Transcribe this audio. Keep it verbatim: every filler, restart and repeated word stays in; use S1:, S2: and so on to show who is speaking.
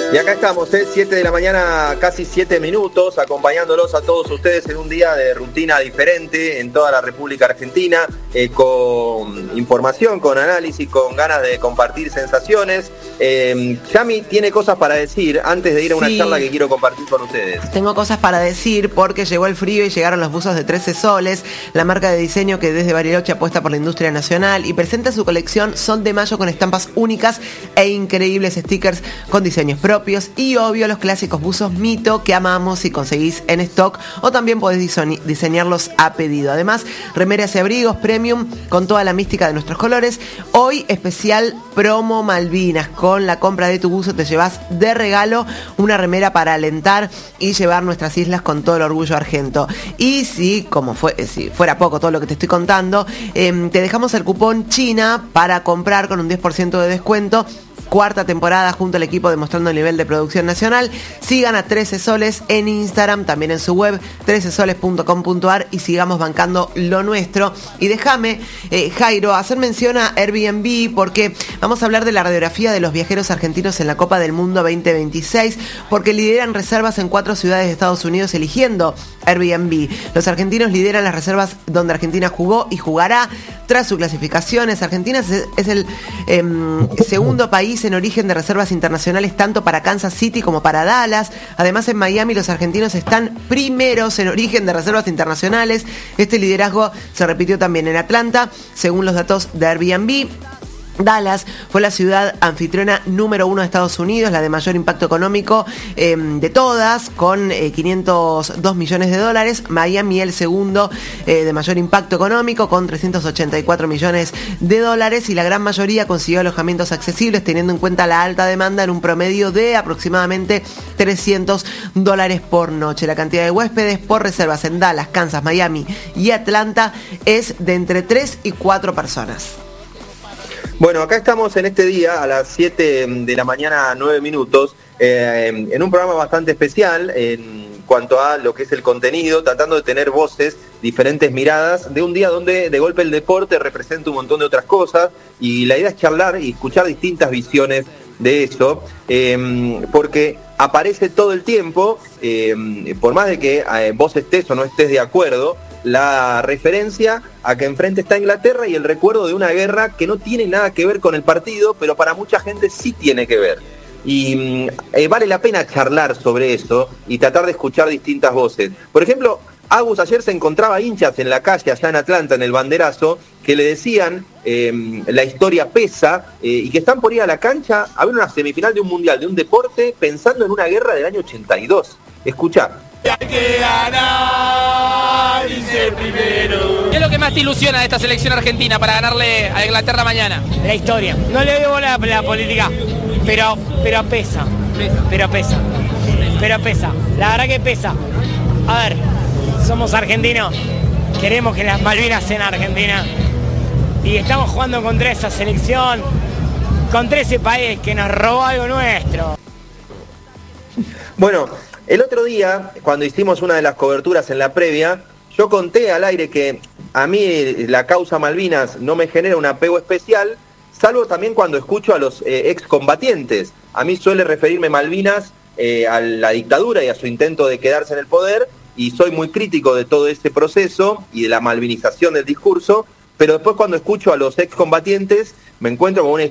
S1: Y acá estamos, ¿eh? siete de la mañana, casi siete minutos, acompañándolos a todos ustedes en un día de rutina diferente en toda la República Argentina, eh, con información, con análisis, con ganas de compartir sensaciones. Eh, Yami tiene cosas para decir antes de ir a una
S2: sí.
S1: charla que quiero compartir con ustedes.
S2: Tengo cosas para decir porque llegó el frío y llegaron los buzos de trece soles, la marca de diseño que desde Bariloche apuesta por la industria nacional y presenta su colección Son de Mayo con estampas únicas e increíbles stickers con diseños propios. Y obvio los clásicos buzos mito que amamos y conseguís en stock o también podés dise- diseñarlos a pedido. Además, remeras y abrigos premium con toda la mística de nuestros colores. Hoy especial promo Malvinas. Con la compra de tu buzo te llevas de regalo una remera para alentar y llevar nuestras islas con todo el orgullo argento. Y si, como fue, si fuera poco todo lo que te estoy contando, eh, te dejamos el cupón China para comprar con un diez por ciento de descuento. Cuarta temporada junto al equipo demostrando el nivel de producción nacional. Sigan a trece soles en Instagram, también en su web trece soles punto com punto a r y sigamos bancando lo nuestro. Y déjame, eh, Jairo, hacer mención a Airbnb porque vamos a hablar de la radiografía de los viajeros argentinos en la Copa del Mundo veinte veintiséis porque lideran reservas en cuatro ciudades de Estados Unidos eligiendo Airbnb. Los argentinos lideran las reservas donde Argentina jugó y jugará tras su clasificación. Argentina es, es el eh, segundo país en origen de reservas internacionales tanto para Kansas City como para Dallas. Además, en Miami los argentinos están primeros en origen de reservas internacionales. Este liderazgo se repitió también en Atlanta, según los datos de Airbnb. Dallas fue la ciudad anfitriona número uno de Estados Unidos, la de mayor impacto económico eh, de todas, con eh, quinientos dos millones de dólares. Miami el segundo eh, de mayor impacto económico, con trescientos ochenta y cuatro millones de dólares, y la gran mayoría consiguió alojamientos accesibles, teniendo en cuenta la alta demanda en un promedio de aproximadamente trescientos dólares por noche. La cantidad de huéspedes por reservas en Dallas, Kansas, Miami y Atlanta es de entre tres y cuatro personas.
S1: Bueno, acá estamos en este día a las siete de la mañana, nueve minutos, eh, en un programa bastante especial en cuanto a lo que es el contenido, tratando de tener voces, diferentes miradas, de un día donde de golpe el deporte representa un montón de otras cosas, y la idea es charlar y escuchar distintas visiones de eso, eh, porque aparece todo el tiempo, eh, por más de que eh, vos estés o no estés de acuerdo, la referencia a que enfrente está Inglaterra y el recuerdo de una guerra que no tiene nada que ver con el partido, pero para mucha gente sí tiene que ver. Y eh, vale la pena charlar sobre eso y tratar de escuchar distintas voces. Por ejemplo, Agus ayer se encontraba hinchas en la calle allá en Atlanta, en el banderazo, que le decían eh, la historia pesa eh, y que están por ir a la cancha a ver una semifinal de un mundial, de un deporte, pensando en una guerra del año ochenta y dos. Escuchá.
S3: Hay que ganar y ser primero.
S4: ¿Qué es lo que más te ilusiona de esta selección argentina para ganarle a Inglaterra mañana?
S5: La historia. No le doy bola a la política, pero, pero pesa. Pero pesa. Pero pesa. La verdad que pesa. A ver, somos argentinos. Queremos que las Malvinas sean Argentina. Y estamos jugando contra esa selección, contra ese país que nos robó algo nuestro.
S1: Bueno, el otro día, cuando hicimos una de las coberturas en la previa, yo conté al aire que a mí la causa Malvinas no me genera un apego especial, salvo también cuando escucho a los eh, excombatientes. A mí suele referirme Malvinas eh, a la dictadura y a su intento de quedarse en el poder, y soy muy crítico de todo ese proceso y de la malvinización del discurso, pero después cuando escucho a los excombatientes me encuentro con una